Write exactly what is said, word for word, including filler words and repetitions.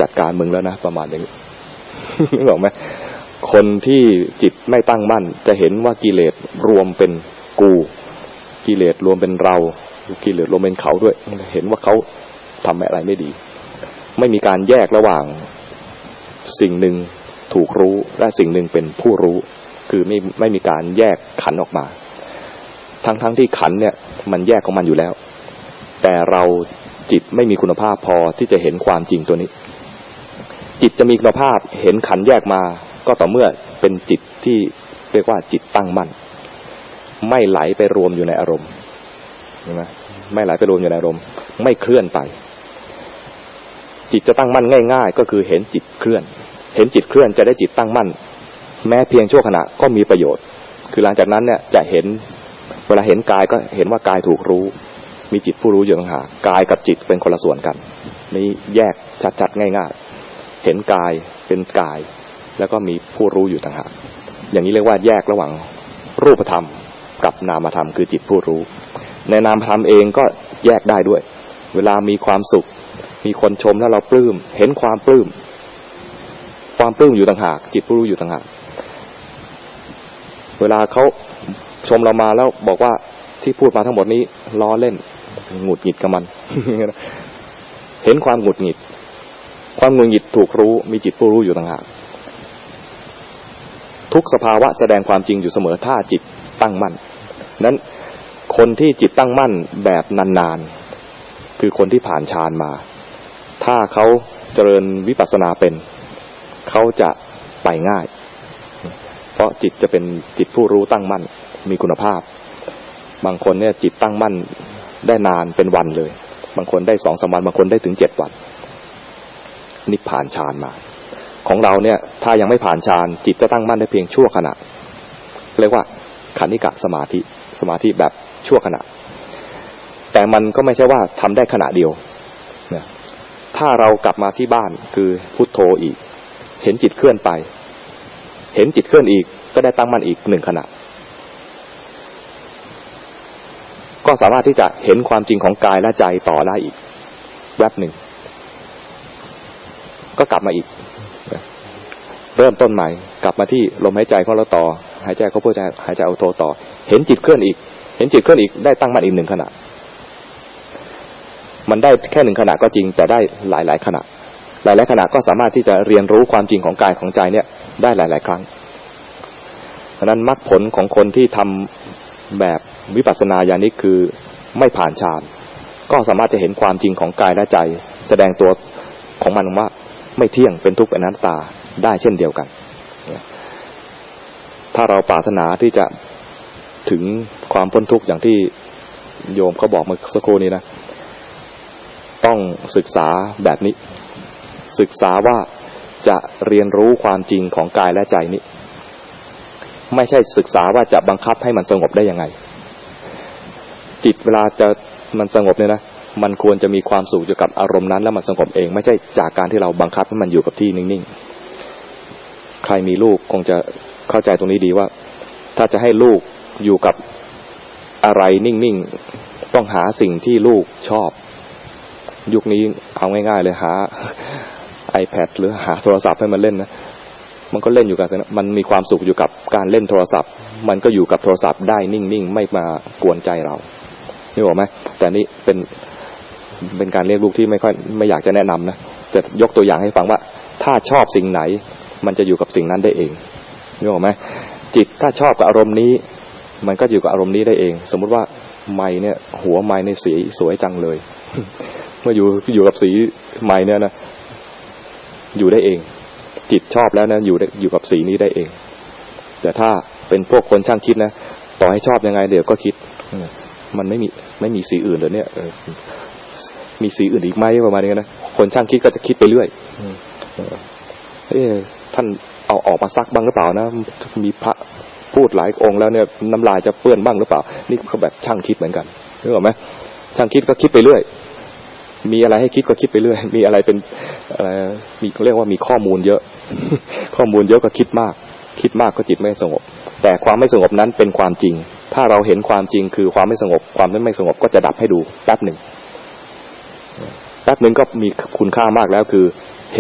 จัดการมึงแล้วนะประมาณอย่างนี้ นึกออกไหมคนที่จิตไม่ตั้งมั่นจะเห็นว่ากิเลสรวมเป็นกูกิเลสรวมเป็นเรากิเลสรวมเป็นเขาด้วยเห็นว่าเขาทำอะไรไม่ดีไม่มีการแยกระหว่างสิ่งหนึ่งถูกรู้และสิ่งหนึ่งเป็นผู้รู้คือไม่ไม่มีการแยกขันออกมาทั้งทั้งที่ขันเนี่ยมันแยกของมันอยู่แล้วแต่เราจิตไม่มีคุณภาพพอที่จะเห็นความจริงตัวนี้จิตจะมีคุณภาพเห็นขันแยกมาก็ต่อเมื่อเป็นจิตที่เรียกว่าจิตตั้งมั่นไม่ไหลไปรวมอยู่ในอารมณ์เห็นไหมไม่ไหลไปรวมอยู่ในอารมณ์ไม่เคลื่อนไปจิตจะตั้งมั่นง่ายๆก็คือเห็นจิตเคลื่อนเห็นจิตเคลื่อนจะได้จิตตั้งมั่นแม้เพียงชั่วขณะก็มีประโยชน์คือหลังจากนั้นเนี่ยจะเห็นเวลาเห็นกายก็เห็นว่ากายถูกรู้มีจิตผู้รู้อยู่ต่างหากกายกับจิตเป็นคนละส่วนกันนี่แยกชัดๆง่ายๆเห็นกายเป็นกายแล้วก็มีผู้รู้อยู่ต่างหากอย่างนี้เรียกว่าแยกระหว่างรูปธรรมกับนามธรรมคือจิตผู้รู้ในนามธรรมเองก็แยกได้ด้วยเวลามีความสุขมีคนชมแล้วเราปลื้มเห็นความปลื้มความปลื้มอยู่ต่างหากจิตผู้รู้อยู่ต่างหากเวลาเขาชมเรามาแล้วบอกว่าที่พูดมาทั้งหมดนี้ล้อเล่นหงุดหงิดกับมัน เห็นความหงุดหงิดความหงุดหงิดถูกรู้มีจิตผู้รู้อยู่ต่างหากทุกสภาวะแสดงความจริงอยู่เสมอถ้าจิตตั้งมั่นนั้นคนที่จิตตั้งมั่นแบบนานๆคือคนที่ผ่านฌานมาถ้าเขาเจริญวิปัสสนาเป็นเขาจะไปง่ายเพราะจิตจะเป็นจิตผู้รู้ตั้งมั่นมีคุณภาพบางคนเนี่ยจิตตั้งมั่นได้นานเป็นวันเลยบางคนได้สองสามวันบางคนได้ถึงเจ็ดวันนี่ผ่านฌานมาของเราเนี่ยถ้ายังไม่ผ่านฌานจิตจะตั้งมั่นได้เพียงชั่วขณะเรียกว่าขันธิกะสมาธิสมาธิแบบชั่วขณะแต่มันก็ไม่ใช่ว่าทำได้ขณะเดียวนะถ้าเรากลับมาที่บ้านคือพุทโธอีกเห็นจิตเคลื่อนไปเห็นจิตเคลื่อนอีกก็ได้ตั้งมั่นอีกหนึ่งขณะก็สามารถที่จะเห็นความจริงของกายและใจต่อได้อีกแวบหนึ่งก็กลับมาอีกเริ่มต้นใหม่กลับมาที่ลมหายใจของเราต่อหายใจเข้าพุทหายหายใจเอาโทต่อเห็นจิตเคลื่อนอีกเห็นจิตเคลื่อนอีกได้ตั้งมั่นอีกหนึ่งขณะมันได้แค่หนึ่งขณะก็จริงแต่ได้หลายๆขณะหลายๆขณะก็สามารถที่จะเรียนรู้ความจริงของกายของใจเนี่ยได้หลายๆครั้งฉะนั้นมรรคผลของคนที่ทำแบบวิปัสสนาญาณิกคือไม่ผ่านฌานก็สามารถจะเห็นความจริงของกายและใจแสดงตัวของมันว่าไม่เที่ยงเป็นทุกข์เป็นอนัตตาได้เช่นเดียวกันถ้าเราปรารถนาที่จะถึงความพ้นทุกข์อย่างที่โยมเขาบอกเมื่อสักครู่นี้นะต้องศึกษาแบบนี้ศึกษาว่าจะเรียนรู้ความจริงของกายและใจนี้ไม่ใช่ศึกษาว่าจะบังคับให้มันสงบได้ยังไงจิตเวลาจะมันสงบเนี่ยนะมันควรจะมีความสุขอยู่กับอารมณ์นั้นแล้วมันสงบเองไม่ใช่จากการที่เราบังคับให้มันอยู่กับที่นิ่งๆใครมีลูกคงจะเข้าใจตรงนี้ดีว่าถ้าจะให้ลูกอยู่กับอะไรนิ่งๆต้องหาสิ่งที่ลูกชอบยุคนี้เอาง่ายๆเลยหา iPad หรือหาโทรศัพท์ให้มันเล่นนะมันก็เล่นอยู่กับมันมีความสุขอยู่กับการเล่นโทรศัพท์มันก็อยู่กับโทรศัพท์ได้นิ่งๆไม่มากวนใจเรานี่บอกไหมแต่นี่เป็นเป็นการเลี้ยงลูกที่ไม่ค่อยไม่อยากจะแนะนำนะแต่ยกตัวอย่างให้ฟังว่าถ้าชอบสิ่งไหนมันจะอยู่กับสิ่งนั้นได้เองนี่บอกไหมจิตถ้าชอบกับอารมณ์นี้มันก็อยู่กับอารมณ์นี้ได้เองสมมุติว่าไม้เนี่ยหัวไม้ในสีสวยจังเลย เมื่ออยู่อยู่กับสีไม้เนี่ยนะอยู่ได้เองจิตชอบแล้วนะอยู่อยู่กับสีนี้ได้เองแต่ถ้าเป็นพวกคนช่างคิดนะต่อให้ชอบยังไงเดี๋ยวก็คิดมันไม่มีไม่มีสีอื่นเลยเนี่ยมีสีอื่นอีกไหมประมาณนี้นะคนช่างคิดก็จะคิดไปเรื่อยเอ๊ะท่านเอาออกมาซักบ้างหรือเปล่านะมีพระพูดหลายองค์แล้วเนี่ยน้ำลายจะเปื้อนบ้างหรือเปล่านี่เขาแบบช่างคิดเหมือนกันรู้ไหมช่างคิดก็คิดไปเรื่อยมีอะไรให้คิดก็คิดไปเรื่อยมีอะไรเป็นอะไรมีเรียกว่ามีข้อมูลเยอะ ข้อมูลเยอะก็คิดมากคิดมากก็จิตไม่สงบแต่ความไม่สงบนั้นเป็นความจริงถ้าเราเห็นความจริงคือความไม่สงบความไม่สงบก็จะดับให้ดูแป๊บหนึ่งแป๊บหนึ่งก็มีคุณค่ามากแล้วคือ